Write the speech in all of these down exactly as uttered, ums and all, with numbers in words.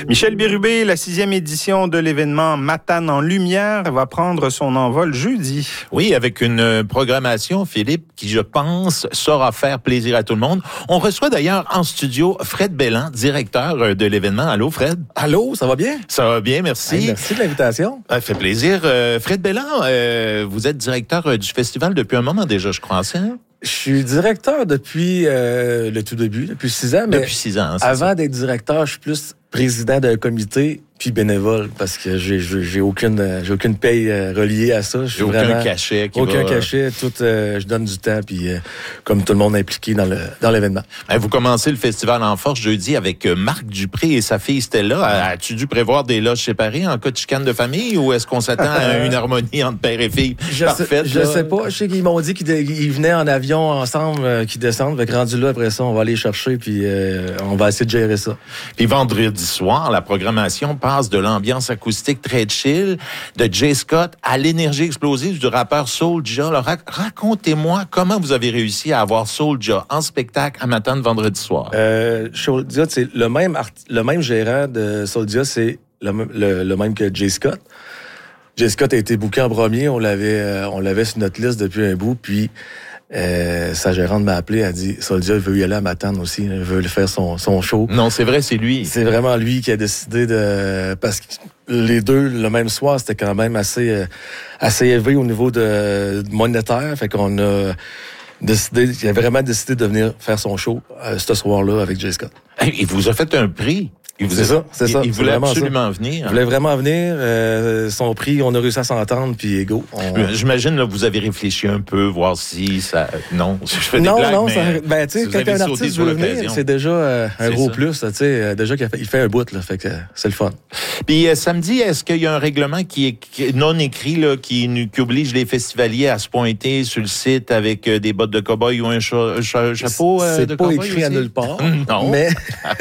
Michel Bérubé, la sixième édition de l'événement Matane en lumière va prendre son envol jeudi. Oui, avec une programmation, Philippe, qui, je pense, saura faire plaisir à tout le monde. On reçoit d'ailleurs en studio Fred Belland, directeur de l'événement. Allô, Fred? Allô, ça va bien? Ça va bien, merci. Hey, merci de l'invitation. Ça fait plaisir. Euh, Fred Belland, euh, vous êtes directeur du festival depuis un moment déjà, je crois, hein? Je suis directeur depuis euh, le tout début, depuis six ans. Mais depuis six ans, c'est avant ça. d'être directeur, je suis plus président d'un comité puis bénévole parce que j'ai, j'ai, j'ai aucune j'ai aucune paye euh, reliée à ça. Je suis aucun vraiment, cachet. Qui aucun va... cachet. Tout, euh, je donne du temps puis euh, comme tout le monde impliqué dans le dans l'événement. Vous commencez le festival en force jeudi avec Marc Dupré et sa fille Stella. As-tu dû prévoir des loges séparées en cas de chicane de famille ou est-ce qu'on s'attend à une harmonie entre père et fille je parfaite? Sais, je sais pas. Je sais qu'ils m'ont dit qu'ils, ils venaient en avion ensemble, euh, qu'ils descendent. Fait que rendu là, après ça, on va aller chercher puis euh, on va essayer de gérer ça. Puis vendredi soir, la programmation passe de l'ambiance acoustique très chill de Jay Scott à l'énergie explosive du rappeur Soulja. Alors, racontez-moi comment vous avez réussi à avoir Soulja en spectacle à Matane vendredi soir. Euh, Soulja, c'est le même art- le même gérant de Soulja, c'est le, le, le même que Jay Scott. Jay Scott a été booké en premier, on l'avait euh, on l'avait sur notre liste depuis un bout, puis Euh, sa gérante m'a appelé, elle a dit Soulja veut y aller à Matane aussi, il veut faire son, son show. Non, c'est vrai, c'est lui. C'est vraiment lui qui a décidé de... Parce que les deux, le même soir, c'était quand même assez, assez élevé au niveau de, de monétaire. Fait qu'on a décidé, il a vraiment décidé de venir faire son show euh, ce soir-là avec Jay Scott. Il vous a fait un prix. Il vous c'est a... ça, c'est ça. Il voulait absolument ça. venir. Il voulait vraiment venir. Euh, son prix, on a réussi à s'entendre, puis go. On... J'imagine, là, vous avez réfléchi un peu, voir si ça... Non, je fais des non, blagues, non, mais... ça... Ben, tu sais, si quand un artiste veut venir, c'est déjà euh, un c'est gros ça. plus, tu sais. Déjà qu'il fait, il fait un bout, là, fait que c'est le fun. Puis euh, samedi, est-ce qu'il y a un règlement qui est, qui est non écrit, là, qui, qui oblige les festivaliers à se pointer sur le site avec euh, des bottes de cow-boy ou un, cha- un cha- chapeau euh, c'est de pas cow-boy écrit aussi? à nulle part. Non. Mais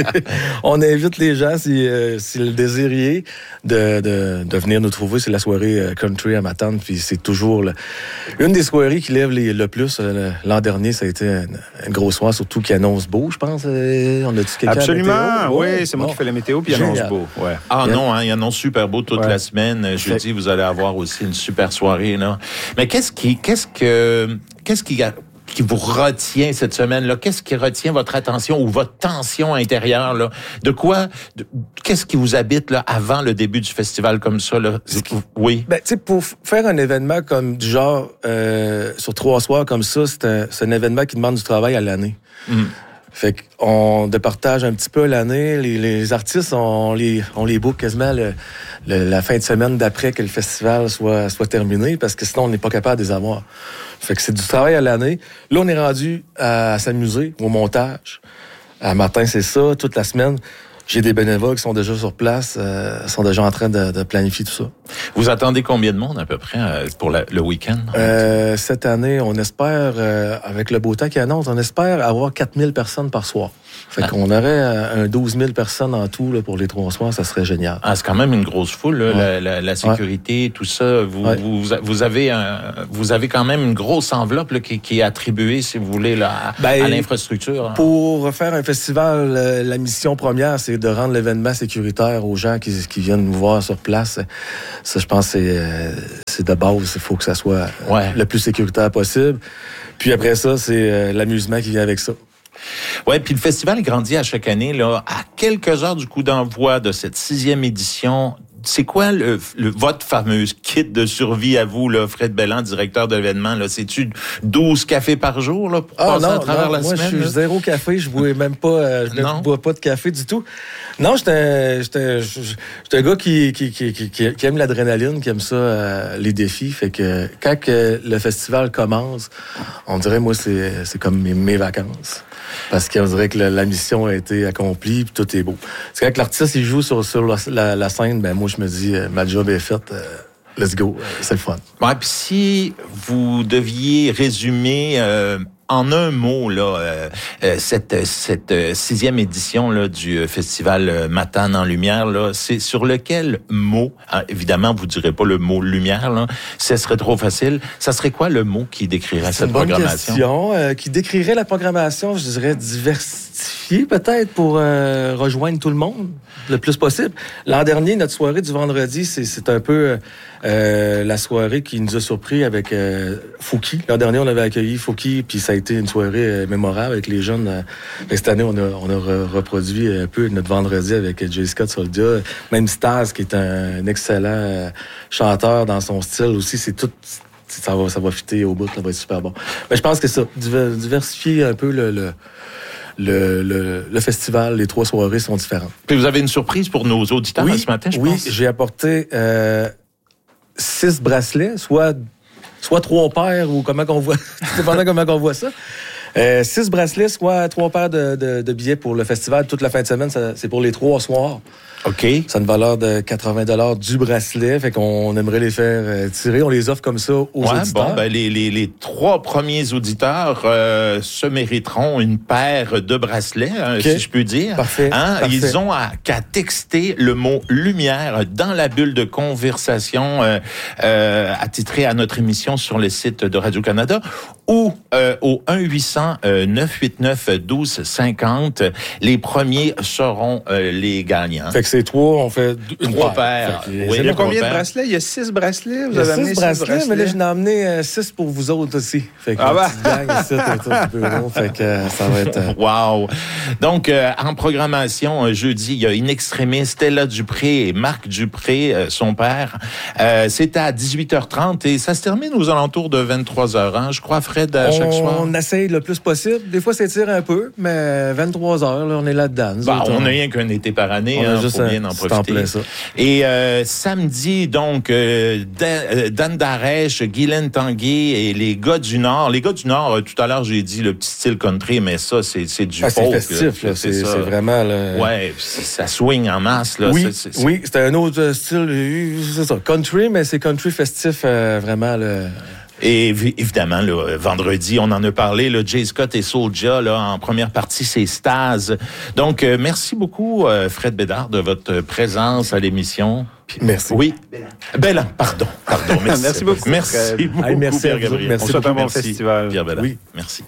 on invite les gens, si, euh, si le désiriez, de, de, de venir nous trouver. C'est la soirée euh, country à Matane, puis c'est toujours le, une des soirées qui lève les, le plus. Euh, l'an dernier, ça a été un, un gros soir, surtout qui annonce beau, je pense. Euh, on a dit quelqu'un Absolument, à la météo? oui, Ouais. c'est moi Bon. qui fais la météo, puis il annonce Génial. beau. Ouais. Ah Bien. non, hein, il annonce super beau toute Ouais. la semaine. Jeudi, vous allez avoir aussi une super soirée, là. Mais qu'est-ce qui, qu'est-ce que, qu'est-ce qui, qui vous retient cette semaine-là? Qu'est-ce qui retient votre attention ou votre tension intérieure, là? De quoi, de, qu'est-ce qui vous habite, là, avant le début du festival comme ça, là? Oui. Ben, tu sais, pour f- faire un événement comme du genre, euh, sur trois soirs comme ça, c'est un, c'est un événement qui demande du travail à l'année. Mm. Fait qu'on départage un petit peu l'année. Les, les artistes, on les, on les book quasiment le, le, la fin de semaine d'après que le festival soit, soit terminé, parce que sinon, on n'est pas capable de les avoir. Fait que c'est du travail à l'année. Là, on est rendu à, à s'amuser au montage. À matin, c'est ça, toute la semaine. J'ai des bénévoles qui sont déjà sur place, euh, sont déjà en train de, de planifier tout ça. Vous attendez combien de monde, à peu près, euh, pour la, le week-end? Euh, cette année, on espère, euh, avec le beau temps qui annonce, on espère avoir quatre mille personnes par soir. Fait qu'on aurait euh, un douze mille personnes en tout là, pour les trois soirs, ça serait génial. Ah, c'est quand même une grosse foule, là, Ouais. la, la, la sécurité, ouais. Tout ça. Vous, ouais. vous, vous, avez un, vous avez quand même une grosse enveloppe là, qui, qui est attribuée, si vous voulez, là, à, ben, à l'infrastructure. Pour faire un festival, euh, la mission première, c'est de rendre l'événement sécuritaire aux gens qui, qui viennent nous voir sur place. Ça, je pense, c'est, euh, c'est de base. Il faut que ça soit ouais. le plus sécuritaire possible. Puis après ça, c'est euh, l'amusement qui vient avec ça. Oui, puis le festival grandit à chaque année, là, à quelques heures du coup d'envoi de cette sixième édition. C'est quoi le, le, votre fameuse kit de survie à vous, là, Fred Belland, directeur de l'événement? Là? C'est-tu douze cafés par jour là, pour ah, passer non, à travers non, la moi, semaine? Moi, je suis là? zéro café. Je bois même pas, euh, je ne bois pas de café du tout. Non, j'étais, j'étais, j'étais un gars qui, qui, qui, qui, qui aime l'adrénaline, qui aime ça, euh, les défis. Fait que quand que le festival commence, on dirait, moi, c'est, c'est comme mes, mes vacances. Parce qu'on dirait que la, la mission a été accomplie, puis tout est beau. C'est quand que l'artiste il joue sur, sur la, la, la scène, ben moi je me dis, euh, ma job est faite, euh, let's go, euh, c'est le fun. Ouais, puis si vous deviez résumer euh, en un mot là euh, euh, cette cette euh, sixième édition là du festival euh, Matane en lumière là, c'est sur lequel mot, hein, évidemment vous direz pas le mot lumière là, ce serait trop facile. Ça serait quoi le mot qui décrirait c'est cette une bonne programmation? Question, euh, qui décrirait la programmation, je dirais diversité. diversifier peut-être pour euh, rejoindre tout le monde le plus possible. L'an dernier, notre soirée du vendredi, c'est, c'est un peu euh, la soirée qui nous a surpris avec euh, Fouki. L'an dernier, on avait accueilli Fouki, puis ça a été une soirée euh, mémorable avec les jeunes. Euh, cette année, on a, on a re- reproduit un peu notre vendredi avec J. Scott Soldia. Même Stas, qui est un, un excellent euh, chanteur dans son style aussi. C'est tout... Ça va, ça va fitter au bout, ça va être super bon. Mais je pense que ça, diversifier un peu le... le Le, le, le festival, les trois soirées sont différentes. Puis vous avez une surprise pour nos auditeurs oui, ce matin, je oui, pense. Oui, j'ai apporté euh, six bracelets, soit, soit trois paires, ou comment qu'on voit, dépendant comment qu'on voit ça. Euh, six bracelets, soit trois paires de, de, de billets pour le festival. Toute la fin de semaine, ça, c'est pour les trois soirs. OK. Ça a une valeur de quatre-vingts dollars du bracelet. Fait qu'on aimerait les faire euh, tirer. On les offre comme ça aux ouais, auditeurs. Bon, ben, les, les, les trois premiers auditeurs euh, se mériteront une paire de bracelets, hein, okay. si je peux dire. Parfait. Hein? Parfait. Ils ont à, qu'à texter le mot lumière dans la bulle de conversation euh, euh, attitrée à notre émission sur le site de Radio-Canada ou euh, au un huit cents neuf huit neuf douze cinquante. Les premiers seront euh, les gagnants. Fait que c'est trois, on fait une trois paires. Oui, il y a combien de bracelets? Il y a six bracelets? Vous il y a avez six amené bracelets, six bracelets, mais là, j'en ai amené euh, six pour vous autres aussi. Fait que ah bah. petite gang ici autour du bureau. Fait que euh, ça va être... Euh... Wow! Donc, euh, en programmation, euh, jeudi, il y a In Extremis, Stella Dupré et Marc Dupré, euh, son père. Euh, c'est à dix-huit heures trente et ça se termine aux alentours de vingt-trois heures, hein, je crois, Fred, à on, chaque soir. On essaye le plus possible. Des fois, ça tire un peu, mais vingt-trois heures, là, on est là-dedans. Bah, autres, on n'a rien qu'un été par année, hein, juste pour un, bien en profiter. Ça. Et euh, samedi, donc, euh, Dan, Dan Darèche, Guylaine Tanguay et les gars du Nord. Les gars du Nord, euh, tout à l'heure, j'ai dit le petit style country, mais ça, c'est, c'est du ah, folk. C'est festif, là. C'est, c'est, c'est vraiment... Là... Ouais, ça swing en masse, là. Oui, c'est, c'est, oui, c'est un autre style, c'est ça, country, mais c'est country festif, euh, vraiment, là... Et évidemment, là, vendredi, on en a parlé, là, J. Scott et Soulja, là, en première partie, c'est Stas. Donc, euh, merci beaucoup, euh, Fred Bédard, de votre présence à l'émission. Puis, merci. Oui. Bellan, pardon. Pardon, merci. merci beaucoup. Merci Fred. beaucoup, Allez, merci Pierre Gabriel. Merci on souhaite un bon merci, festival. Pierre Bellan. Oui. Merci.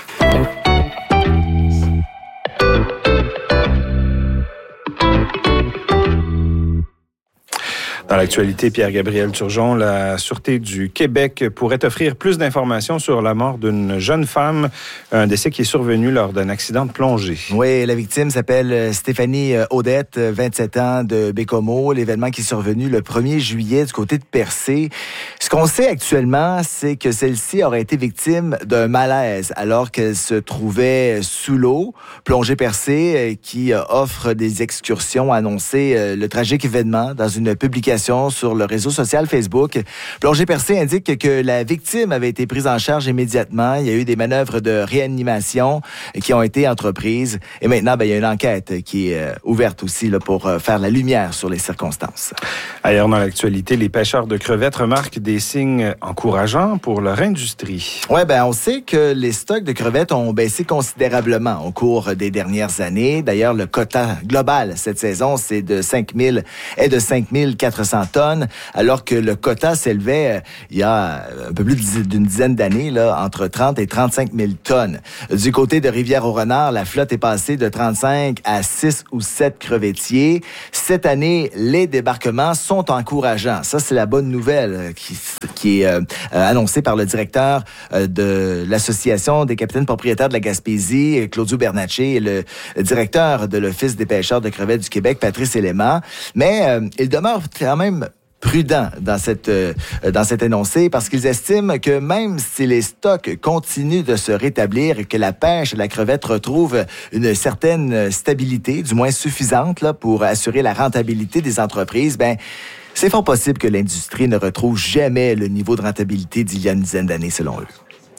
Dans l'actualité, Pierre-Gabriel Turgeon, la Sûreté du Québec pourrait offrir plus d'informations sur la mort d'une jeune femme, un décès qui est survenu lors d'un accident de plongée. Oui, la victime s'appelle Stéphanie Audette, vingt-sept ans, de Bécomo. L'événement qui est survenu le premier juillet du côté de Percé. Ce qu'on sait actuellement, c'est que celle-ci aurait été victime d'un malaise alors qu'elle se trouvait sous l'eau. Plongée Percé, qui offre des excursions, a annoncé le tragique événement dans une publication sur le réseau social Facebook. Plongée Percé indique que la victime avait été prise en charge immédiatement. Il y a eu des manœuvres de réanimation qui ont été entreprises. Et maintenant, ben, il y a une enquête qui est euh, ouverte aussi là, pour euh, faire la lumière sur les circonstances. Ailleurs dans l'actualité, les pêcheurs de crevettes remarquent des signes encourageants pour leur industrie. Oui, ben on sait que les stocks de crevettes ont baissé considérablement au cours des dernières années. D'ailleurs, le quota global cette saison, c'est de cinq mille est de cinq mille quatre cents tonnes, alors que le quota s'élevait euh, il y a un peu plus d'une dizaine d'années, là, entre trente et trente-cinq mille tonnes. Du côté de Rivière-au-Renard, la flotte est passée de trente-cinq à six ou sept crevettiers. Cette année, les débarquements sont encourageants. Ça, c'est la bonne nouvelle qui, qui est euh, annoncée par le directeur euh, de l'Association des capitaines propriétaires de la Gaspésie, Claudio Bernatchez, et le directeur de l'Office des pêcheurs de crevettes du Québec, Patrice Élément. Mais euh, il demeure quand même prudent dans cette euh, dans cet énoncé parce qu'ils estiment que même si les stocks continuent de se rétablir et que la pêche à la crevette retrouve une certaine stabilité, du moins suffisante là, pour assurer la rentabilité des entreprises, ben c'est fort possible que l'industrie ne retrouve jamais le niveau de rentabilité d'il y a une dizaine d'années selon eux.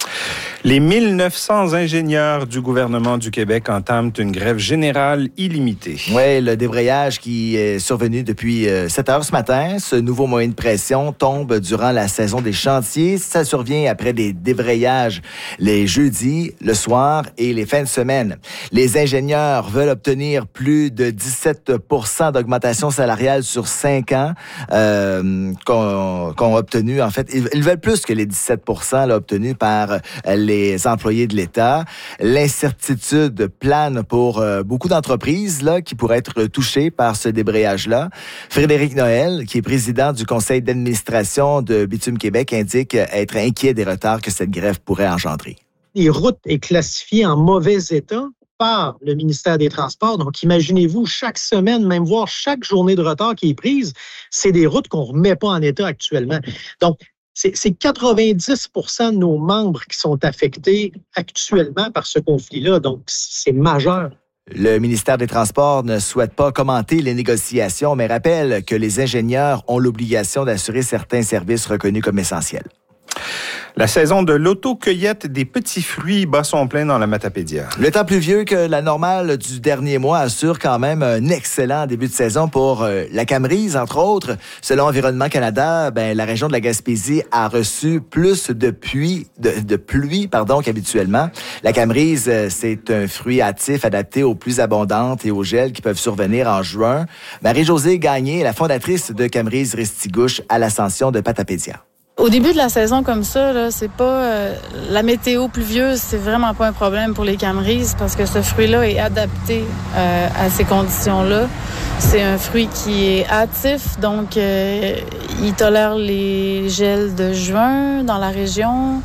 Les mille neuf cents ingénieurs du gouvernement du Québec entament une grève générale illimitée. Oui, le débrayage qui est survenu depuis sept heures ce matin. Ce nouveau moyen de pression tombe durant la saison des chantiers. Ça survient après des débrayages les jeudis, le soir et les fins de semaine. Les ingénieurs veulent obtenir plus de dix-sept pour cent d'augmentation salariale sur cinq ans euh, qu'on, qu'on a obtenu. En fait, ils, ils veulent plus que les dix-sept pour cent là, obtenus par les les employés de l'État. L'incertitude plane pour euh, beaucoup d'entreprises là, qui pourraient être touchées par ce débrayage-là. Frédéric Noël, qui est président du conseil d'administration de Bitume Québec, indique être inquiet des retards que cette grève pourrait engendrer. Les routes est classifiée en mauvais état par le ministère des Transports. Donc, imaginez-vous, chaque semaine, même voire chaque journée de retard qui est prise, c'est des routes qu'on ne remet pas en état actuellement. Donc, c'est, c'est quatre-vingt-dix pour cent de nos membres qui sont affectés actuellement par ce conflit-là. Donc, c'est majeur. Le ministère des Transports ne souhaite pas commenter les négociations, mais rappelle que les ingénieurs ont l'obligation d'assurer certains services reconnus comme essentiels. La saison de l'autocueillette des petits fruits bat son plein dans la Matapédia. Le temps pluvieux que la normale du dernier mois assure quand même un excellent début de saison pour euh, la Camerise, entre autres. Selon Environnement Canada, ben, la région de la Gaspésie a reçu plus de pluie, de, de pluie pardon, qu'habituellement. La Camerise, euh, c'est un fruit hâtif adapté aux pluies abondantes et aux gels qui peuvent survenir en juin. Marie-Josée Gagné est la fondatrice de Camerise Restigouche à l'ascension de Patapédia. Au début de la saison comme ça, là, c'est pas euh, la météo pluvieuse, c'est vraiment pas un problème pour les camerises parce que ce fruit-là est adapté euh, à ces conditions-là. C'est un fruit qui est hâtif, donc euh, il tolère les gels de juin dans la région.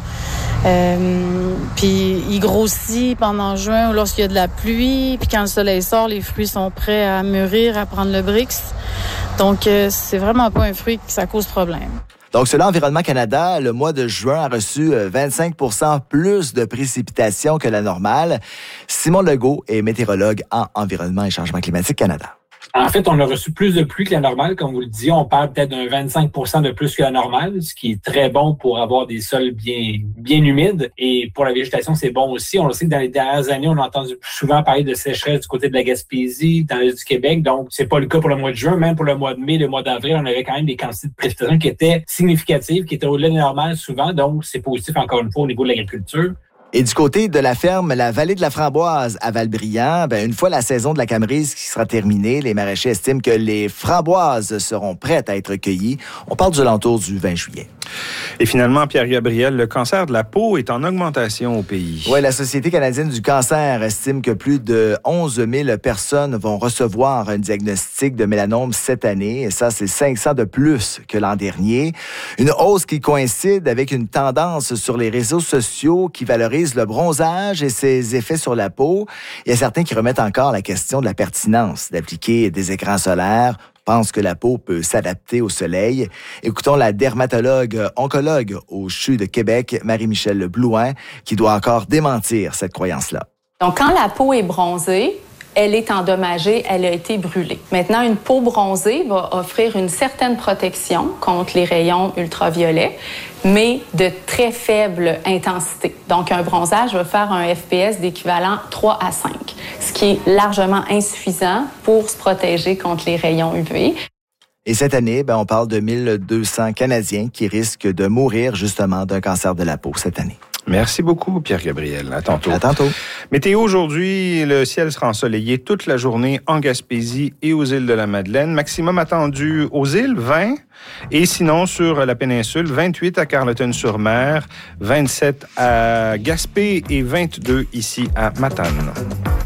Euh, puis il grossit pendant juin ou lorsqu'il y a de la pluie. Puis quand le soleil sort, les fruits sont prêts à mûrir, à prendre le brix. Donc euh, c'est vraiment pas un fruit que ça cause problème. Donc, selon Environnement Canada, le mois de juin a reçu vingt-cinq pour cent plus de précipitations que la normale. Simon Legault est météorologue en Environnement et Changement climatique Canada. En fait, on a reçu plus de pluie que la normale, comme vous le disiez. On parle peut-être d'un vingt-cinq pour cent de plus que la normale, ce qui est très bon pour avoir des sols bien bien humides. Et pour la végétation, c'est bon aussi. On le sait que dans les dernières années, on a entendu souvent parler de sécheresse du côté de la Gaspésie, dans l'est du Québec. Donc, c'est pas le cas pour le mois de juin. Même pour le mois de mai, le mois d'avril, on avait quand même des quantités de précipitations qui étaient significatives, qui étaient au-delà des normales souvent. Donc, c'est positif encore une fois au niveau de l'agriculture. Et du côté de la ferme La Vallée de la Framboise à Valbriand, ben une fois la saison de la Camerise qui sera terminée, les maraîchers estiment que les framboises seront prêtes à être cueillies. On parle du alentour du vingt juillet. Et finalement, Pierre-Gabriel, le cancer de la peau est en augmentation au pays. Oui, la Société canadienne du cancer estime que plus de onze mille personnes vont recevoir un diagnostic de mélanome cette année. Et ça, c'est cinq cents de plus que l'an dernier. Une hausse qui coïncide avec une tendance sur les réseaux sociaux qui valorise le bronzage et ses effets sur la peau. Il y a certains qui remettent encore la question de la pertinence d'appliquer des écrans solaires, pensent que la peau peut s'adapter au soleil. Écoutons la dermatologue oncologue au C H U de Québec, Marie-Michelle Blouin, qui doit encore démentir cette croyance-là. Donc, quand la peau est bronzée, elle est endommagée, elle a été brûlée. Maintenant, une peau bronzée va offrir une certaine protection contre les rayons ultraviolets, mais de très faible intensité. Donc, un bronzage va faire un F P S d'équivalent trois à cinq, ce qui est largement insuffisant pour se protéger contre les rayons U V. Et cette année, ben, on parle de mille deux cents Canadiens qui risquent de mourir justement d'un cancer de la peau cette année. Merci beaucoup, Pierre-Gabriel. À tantôt. À tantôt. Météo aujourd'hui, le ciel sera ensoleillé toute la journée en Gaspésie et aux îles de la Madeleine. Maximum attendu aux îles, vingt. Et sinon, sur la péninsule, vingt-huit à Carleton-sur-Mer, vingt-sept à Gaspé et vingt-deux ici à Matane.